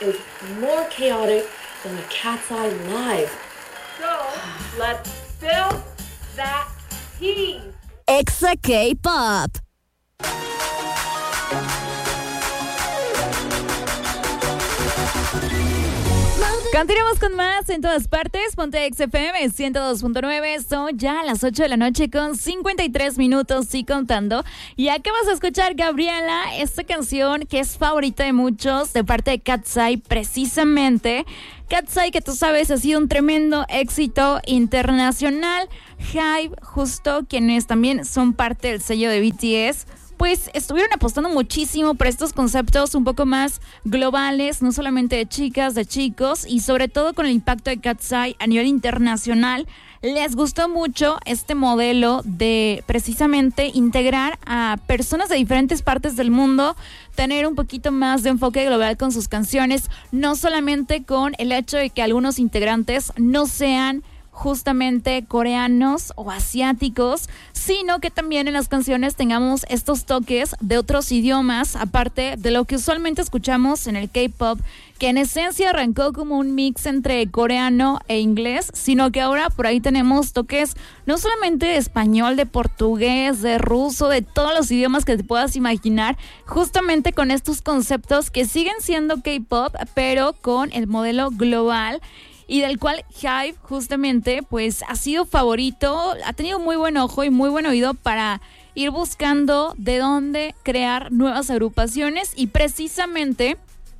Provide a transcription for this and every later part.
is more chaotic than a Cat's Eye Live. So, let's spill that tea. Exa K-Pop. Continuamos con más en todas partes. Ponte XFM 102.9. Son ya las 8 de la noche con 53 minutos y contando. Y acabas de escuchar, Gabriela, esta canción que es favorita de muchos de parte de Cat's Eye, precisamente. Cat's Eye, que tú sabes, ha sido un tremendo éxito internacional. HYBE, justo quienes también son parte del sello de BTS, pues estuvieron apostando muchísimo por estos conceptos un poco más globales, no solamente de chicas, de chicos, y sobre todo con el impacto de Cat's Eye a nivel internacional. Les gustó mucho este modelo de precisamente integrar a personas de diferentes partes del mundo, tener un poquito más de enfoque global con sus canciones, no solamente con el hecho de que algunos integrantes no sean justamente coreanos o asiáticos, sino que también en las canciones tengamos estos toques de otros idiomas, aparte de lo que usualmente escuchamos en el K-pop, que en esencia arrancó como un mix entre coreano e inglés, sino que ahora por ahí tenemos toques no solamente de español, de portugués, de ruso, de todos los idiomas que te puedas imaginar, justamente con estos conceptos que siguen siendo K-pop, pero con el modelo global, y del cual HYBE justamente pues ha sido favorito, ha tenido muy buen ojo y muy buen oído para ir buscando de dónde crear nuevas agrupaciones, y precisamente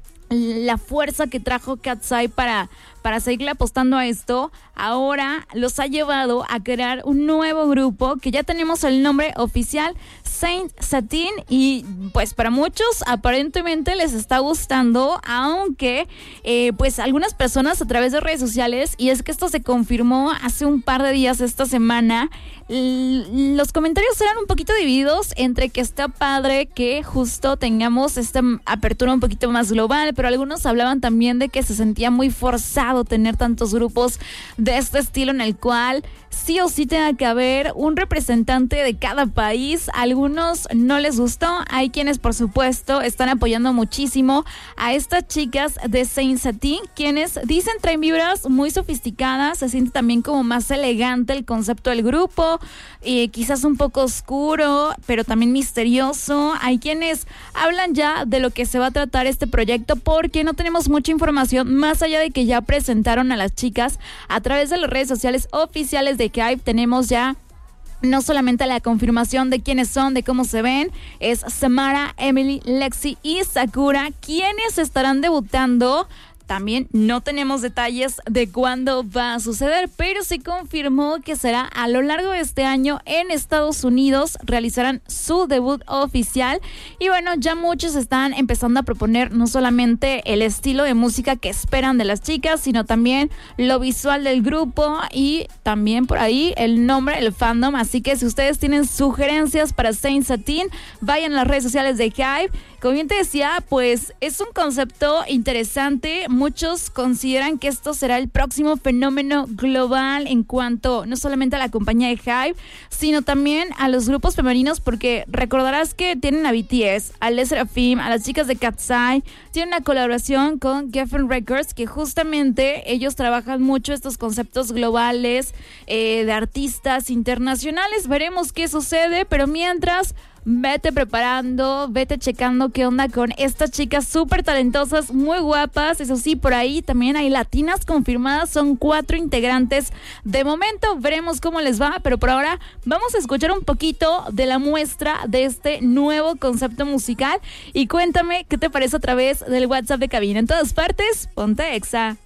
la fuerza que trajo Cat's Eye para seguirle apostando a esto, ahora los ha llevado a crear un nuevo grupo que ya tenemos el nombre oficial, Saint Satin, y pues para muchos aparentemente les está gustando, aunque pues algunas personas a través de redes sociales, y es que esto se confirmó hace un par de días esta semana, los comentarios eran un poquito divididos entre que está padre que justo tengamos esta apertura un poquito más global, pero algunos hablaban también de que se sentía muy forzado tener tantos grupos de este estilo en el cual sí o sí tenga que haber un representante de cada país. A algunos no les gustó, hay quienes por supuesto están apoyando muchísimo a estas chicas de Saint Satin, quienes dicen traen vibras muy sofisticadas, se siente también como más elegante el concepto del grupo, quizás un poco oscuro, pero también misterioso. Hay quienes hablan ya de lo que se va a tratar este proyecto, porque no tenemos mucha información más allá de que ya presentaron a las chicas a través de las redes sociales oficiales de HYBE. Tenemos ya no solamente la confirmación de quiénes son, de cómo se ven, es Samara, Emily, Lexi y Sakura, quienes estarán debutando. También no tenemos detalles de cuándo va a suceder, pero se confirmó que será a lo largo de este año en Estados Unidos. Realizarán su debut oficial y bueno, ya muchos están empezando a proponer no solamente el estilo de música que esperan de las chicas, sino también lo visual del grupo y también por ahí el nombre, el fandom. Así que si ustedes tienen sugerencias para Saint Satin, vayan a las redes sociales de HYBE. Como bien te decía, pues es un concepto interesante. Muchos consideran que esto será el próximo fenómeno global en cuanto no solamente a la compañía de HYBE, sino también a los grupos femeninos, porque recordarás que tienen a BTS, a LE SSERAFIM, a las chicas de Cat's Eye, tienen una colaboración con Geffen Records, que justamente ellos trabajan mucho estos conceptos globales de artistas internacionales. Veremos qué sucede, pero mientras, vete preparando, vete checando qué onda con estas chicas súper talentosas, muy guapas. Eso sí, por ahí también hay latinas confirmadas, son 4 integrantes de momento. Veremos cómo les va, pero por ahora vamos a escuchar un poquito de la muestra de este nuevo concepto musical y cuéntame qué te parece a través del WhatsApp de cabina. En todas partes, ponte Exa.